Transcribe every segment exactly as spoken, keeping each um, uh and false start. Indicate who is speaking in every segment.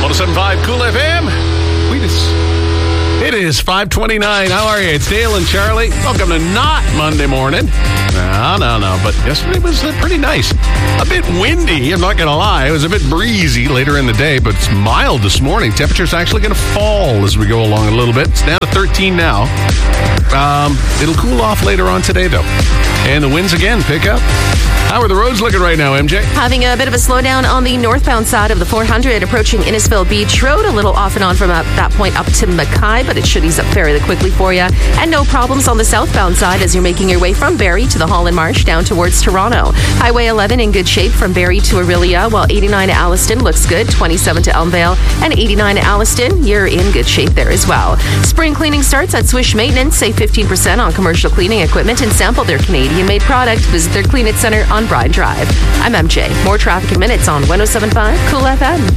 Speaker 1: one oh seven point five Cool F M. We just... It is five twenty-nine. How are you? It's Dale and Charlie. Welcome to Not Monday Morning. No, no, no. But yesterday was uh, pretty nice. A bit windy, I'm not going to lie. It was a bit breezy later in the day, but it's mild this morning. Temperature's actually going to fall as we go along a little bit. It's down to thirteen now. Um, it'll cool off later on today, though. And the winds again pick up. How are the roads looking right now, M J?
Speaker 2: Having a bit of a slowdown on the northbound side of the four hundred, approaching Innisfil Beach Road, a little off and on from uh, that point up to Mackay, but it should ease up fairly quickly for you. And no problems on the southbound side as you're making your way from Barrie to the Holland Marsh down towards Toronto. Highway eleven in good shape from Barrie to Orillia, while eighty-nine to Alliston looks good, twenty-seven to Elmvale, and eighty-nine to Alliston, you're in good shape there as well. Spring cleaning starts at Swish Maintenance. Save fifteen percent on commercial cleaning equipment and sample their Canadian-made product. Visit their Clean It Center on Bryan Drive. I'm M J. More traffic in minutes on one oh seven point five Cool F M.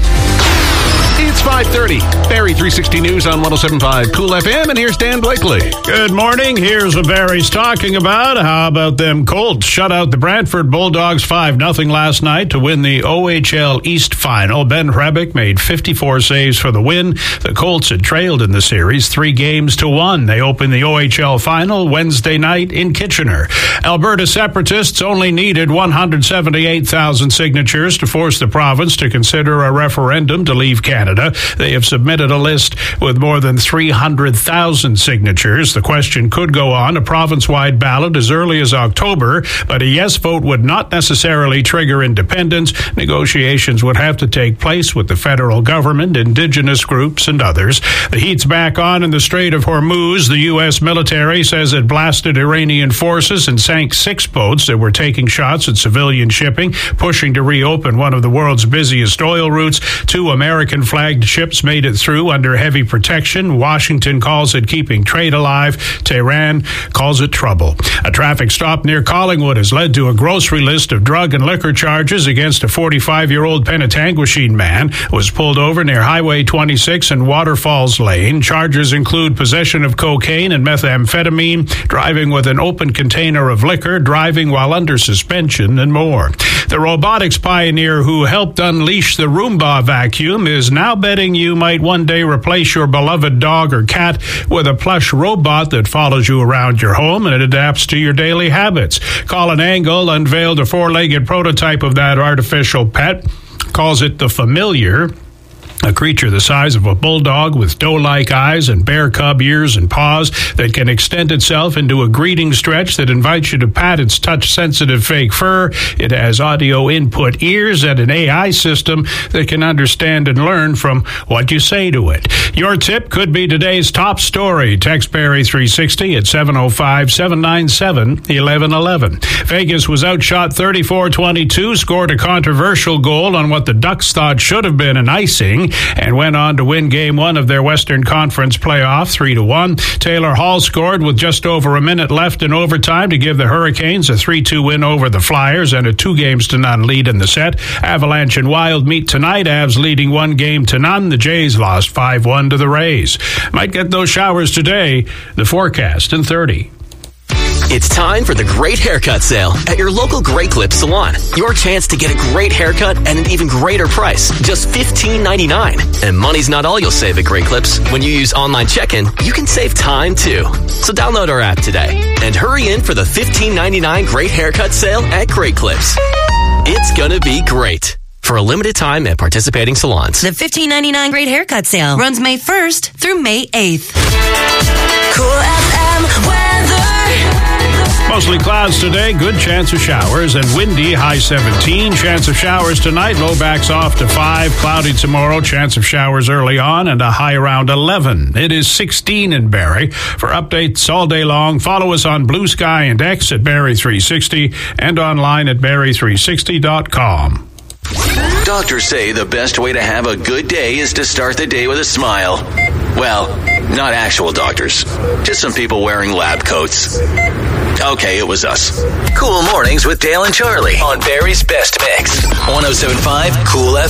Speaker 1: It's five thirty. Barrie three sixty News on one oh seven point five Cool F M, and here's Dan Blakely.
Speaker 3: Good morning. Here's what Barrie's talking about. How about them Colts? Shut out the Brantford Bulldogs five nothing last night to win the O H L East Final. Ben Hrebic made fifty-four saves for the win. The Colts had trailed in the series three games to one. They opened the O H L Final Wednesday night in Kitchener. Alberta separatists only needed one hundred seventy-eight thousand signatures to force the province to consider a referendum to leave Canada. They have submitted a list with more than three hundred thousand signatures. The question could go on a province-wide ballot as early as October, but a yes vote would not necessarily trigger independence. Negotiations would have to take place with the federal government, Indigenous groups, and others. The heat's back on in the Strait of Hormuz. The U S military says it blasted Iranian forces and sank six boats that were taking shots at civilian shipping, pushing to reopen one of the world's busiest oil routes. Two American flagged ships made it through under heavy protection. Washington calls it keeping trade alive. Tehran calls it trouble. A traffic stop near Collingwood has led to a grocery list of drug and liquor charges against a forty-five-year-old Penetanguishene man who was pulled over near Highway twenty-six and Waterfalls Lane. Charges include possession of cocaine and methamphetamine, driving with an open container of liquor, driving while under suspension, and more. The robotics pioneer who helped unleash the Roomba vacuum is now betting you might one day replace your beloved dog or cat with a plush robot that follows you around your home and it adapts to your daily habits. Colin Angle unveiled a four-legged prototype of that artificial pet, calls it the Familiar. A creature the size of a bulldog with doe-like eyes and bear cub ears and paws that can extend itself into a greeting stretch that invites you to pat its touch-sensitive fake fur. It has audio input ears and an A I system that can understand and learn from what you say to it. Your tip could be today's top story. Text Barrie three sixty at seven oh five, seven nine seven, eleven eleven. Vegas was outshot thirty-four twenty-two, scored a controversial goal on what the Ducks thought should have been an icing, and went on to win game one of their Western Conference playoff three to one. Taylor Hall scored with just over a minute left in overtime to give the Hurricanes a three two win over the Flyers and a two games to none lead in the set. Avalanche and Wild meet tonight. Avs leading one game to none. The Jays lost five one to the Rays. Might get those showers today. The forecast in thirty.
Speaker 4: It's time for the Great Haircut Sale at your local Great Clips salon. Your chance to get a great haircut at an even greater price, just fifteen ninety-nine. And money's not all you'll save at Great Clips. When you use online check-in, you can save time too. So download our app today and hurry in for the fifteen ninety-nine Great Haircut Sale at Great Clips. It's gonna be great. For a limited time at participating salons.
Speaker 5: The fifteen ninety-nine Great Haircut Sale runs May first through May eighth.
Speaker 6: Cool F M weather.
Speaker 3: Mostly clouds today, good chance of showers, and windy, high seventeen. Chance of showers tonight, low backs off to five. Cloudy tomorrow, chance of showers early on, and a high around eleven. It is sixteen in Barrie. For updates all day long, follow us on Blue Sky and X at Barrie three sixty and online at barrie three sixty dot com.
Speaker 7: Doctors say the best way to have a good day is to start the day with a smile. Well, not actual doctors. Just some people wearing lab coats. Okay, it was us. Cool Mornings with Dale and Charlie on Barrie's Best Mix. one oh seven point five Cool F M.